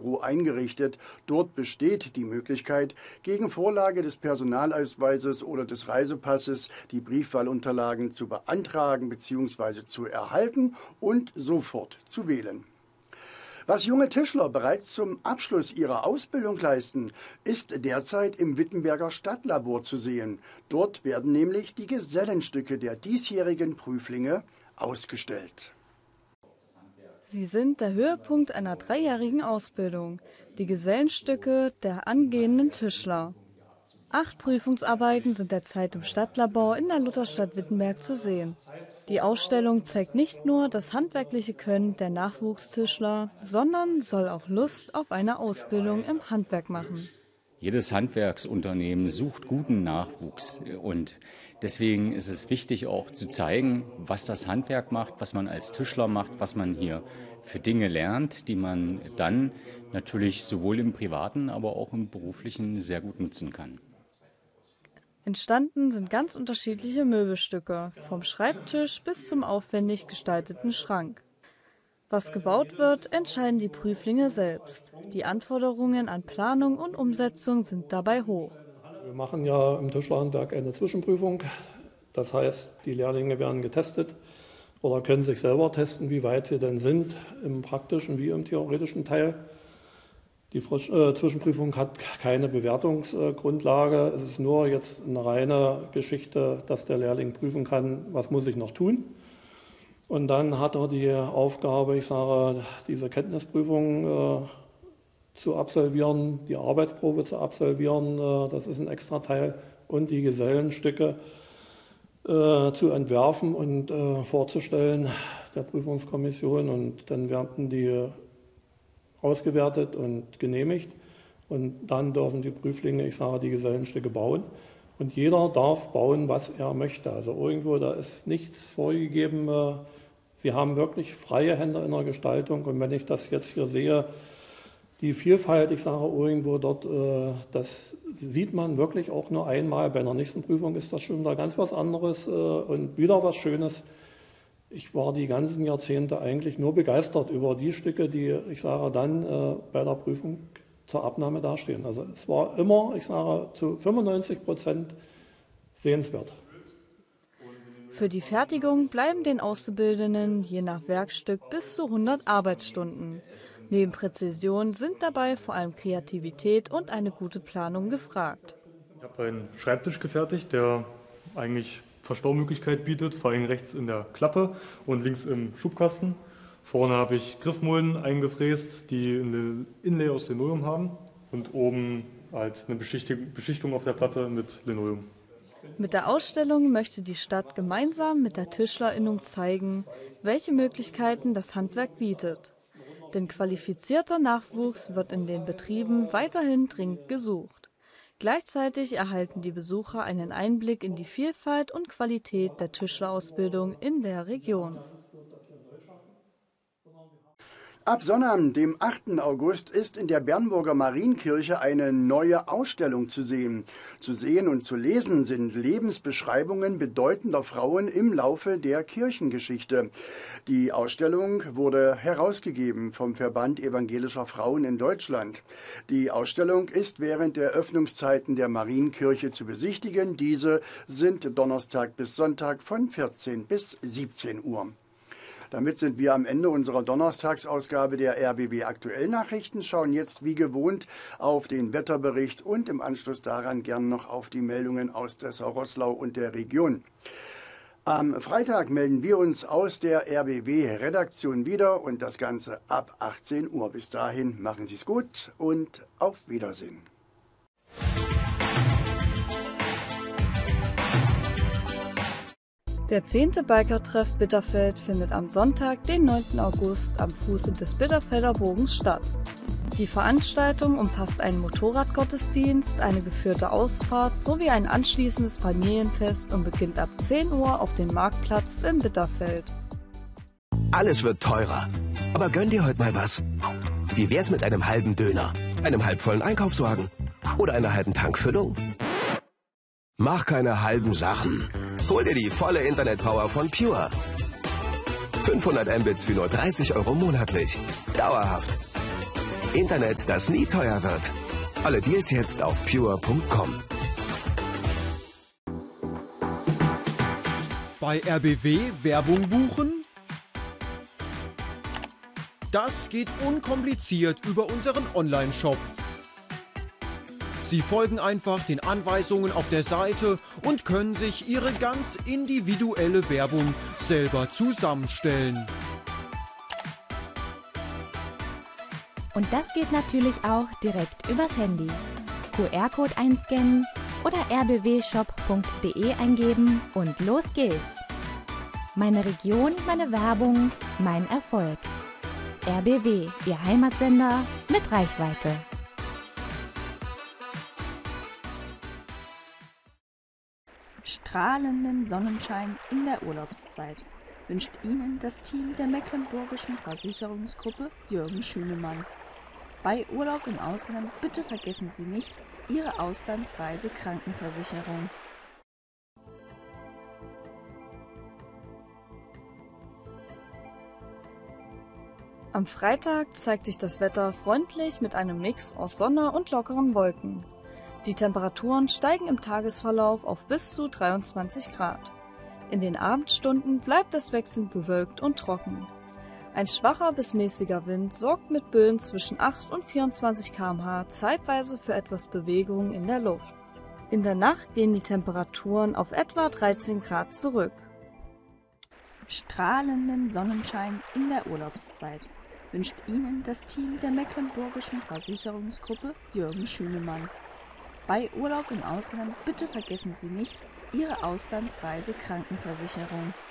Büro eingerichtet. Dort besteht die Möglichkeit, gegen Vorlage des Personalausweises oder des Reisepasses die Briefwahlunterlagen zu beantragen bzw. zu erhalten und sofort zu wählen. Was junge Tischler bereits zum Abschluss ihrer Ausbildung leisten, ist derzeit im Wittenberger Stadtlabor zu sehen. Dort werden nämlich die Gesellenstücke der diesjährigen Prüflinge ausgestellt. Sie sind der Höhepunkt einer 3-jährigen Ausbildung, die Gesellenstücke der angehenden Tischler. 8 Prüfungsarbeiten sind derzeit im Stadtlabor in der Lutherstadt Wittenberg zu sehen. Die Ausstellung zeigt nicht nur das handwerkliche Können der Nachwuchstischler, sondern soll auch Lust auf eine Ausbildung im Handwerk machen. Jedes Handwerksunternehmen sucht guten Nachwuchs und deswegen ist es wichtig auch zu zeigen, was das Handwerk macht, was man als Tischler macht, was man hier für Dinge lernt, die man dann natürlich sowohl im Privaten, aber auch im Beruflichen sehr gut nutzen kann. Entstanden sind ganz unterschiedliche Möbelstücke, vom Schreibtisch bis zum aufwendig gestalteten Schrank. Was gebaut wird, entscheiden die Prüflinge selbst. Die Anforderungen an Planung und Umsetzung sind dabei hoch. Wir machen ja im Tischlerhandwerk eine Zwischenprüfung. Das heißt, die Lehrlinge werden getestet oder können sich selber testen, wie weit sie denn sind, im praktischen wie im theoretischen Teil. Die Zwischenprüfung hat keine Bewertungsgrundlage. Es ist nur jetzt eine reine Geschichte, dass der Lehrling prüfen kann, was muss ich noch tun. Und dann hat er die Aufgabe, diese Kenntnisprüfung zu absolvieren, die Arbeitsprobe zu absolvieren, das ist ein extra Teil, und die Gesellenstücke zu entwerfen und vorzustellen der Prüfungskommission. Und dann werden die ausgewertet und genehmigt. Und dann dürfen die Prüflinge, die Gesellenstücke bauen. Und jeder darf bauen, was er möchte. Also irgendwo, da ist nichts vorgegeben. Sie haben wirklich freie Hände in der Gestaltung. Und wenn ich das jetzt hier sehe, die Vielfalt, irgendwo dort, das sieht man wirklich auch nur einmal. Bei einer nächsten Prüfung ist das schon wieder ganz was anderes und wieder was Schönes. Ich war die ganzen Jahrzehnte eigentlich nur begeistert über die Stücke, die, dann bei der Prüfung zur Abnahme dastehen. Also es war immer, zu 95% sehenswert. Für die Fertigung bleiben den Auszubildenden je nach Werkstück bis zu 100 Arbeitsstunden. Neben Präzision sind dabei vor allem Kreativität und eine gute Planung gefragt. Ich habe einen Schreibtisch gefertigt, der eigentlich Verstaumöglichkeit bietet, vor allem rechts in der Klappe und links im Schubkasten. Vorne habe ich Griffmulden eingefräst, die eine Inlay aus Linoleum haben und oben halt eine Beschichtung auf der Platte mit Linoleum. Mit der Ausstellung möchte die Stadt gemeinsam mit der Tischlerinnung zeigen, welche Möglichkeiten das Handwerk bietet. Denn qualifizierter Nachwuchs wird in den Betrieben weiterhin dringend gesucht. Gleichzeitig erhalten die Besucher einen Einblick in die Vielfalt und Qualität der Tischlerausbildung in der Region. Ab Sonnabend, dem 8. August, ist in der Bernburger Marienkirche eine neue Ausstellung zu sehen. Zu sehen und zu lesen sind Lebensbeschreibungen bedeutender Frauen im Laufe der Kirchengeschichte. Die Ausstellung wurde herausgegeben vom Verband Evangelischer Frauen in Deutschland. Die Ausstellung ist während der Öffnungszeiten der Marienkirche zu besichtigen. Diese sind Donnerstag bis Sonntag von 14 bis 17 Uhr. Damit sind wir am Ende unserer Donnerstagsausgabe der RBB Aktuell Nachrichten, schauen jetzt wie gewohnt auf den Wetterbericht und im Anschluss daran gern noch auf die Meldungen aus Dessau-Roßlau und der Region. Am Freitag melden wir uns aus der RBB-Redaktion wieder und das Ganze ab 18 Uhr. Bis dahin machen Sie es gut und auf Wiedersehen. Der 10. Biker-Treff Bitterfeld findet am Sonntag, den 9. August, am Fuße des Bitterfelder Bogens statt. Die Veranstaltung umfasst einen Motorradgottesdienst, eine geführte Ausfahrt sowie ein anschließendes Familienfest und beginnt ab 10 Uhr auf dem Marktplatz in Bitterfeld. Alles wird teurer. Aber gönn dir heute mal was. Wie wär's mit einem halben Döner, einem halbvollen Einkaufswagen oder einer halben Tankfüllung? Mach keine halben Sachen. Hol dir die volle Internetpower von Pure. 500 Mbits für nur 30 € monatlich. Dauerhaft. Internet, das nie teuer wird. Alle Deals jetzt auf pure.com. Bei RBW Werbung buchen? Das geht unkompliziert über unseren Online-Shop. Sie folgen einfach den Anweisungen auf der Seite und können sich Ihre ganz individuelle Werbung selber zusammenstellen. Und das geht natürlich auch direkt übers Handy. QR-Code einscannen oder rbwshop.de eingeben und los geht's. Meine Region, meine Werbung, mein Erfolg. RBW, Ihr Heimatsender mit Reichweite. Strahlenden Sonnenschein in der Urlaubszeit wünscht Ihnen das Team der Mecklenburgischen Versicherungsgruppe Jürgen Schünemann. Bei Urlaub im Ausland bitte vergessen Sie nicht Ihre Auslandsreise-Krankenversicherung. Am Freitag zeigt sich das Wetter freundlich mit einem Mix aus Sonne und lockeren Wolken. Die Temperaturen steigen im Tagesverlauf auf bis zu 23 Grad. In den Abendstunden bleibt es wechselnd bewölkt und trocken. Ein schwacher bis mäßiger Wind sorgt mit Böen zwischen 8 und 24 km/h zeitweise für etwas Bewegung in der Luft. In der Nacht gehen die Temperaturen auf etwa 13 Grad zurück. Strahlenden Sonnenschein in der Urlaubszeit wünscht Ihnen das Team der Mecklenburgischen Versicherungsgruppe Jürgen Schünemann. Bei Urlaub im Ausland bitte vergessen Sie nicht Ihre Auslandsreise-Krankenversicherung.